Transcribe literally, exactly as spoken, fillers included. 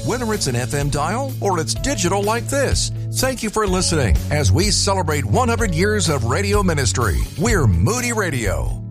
whether it's an F M dial or it's digital like this. Thank you for listening as we celebrate one hundred years of radio ministry. We're Moody Radio.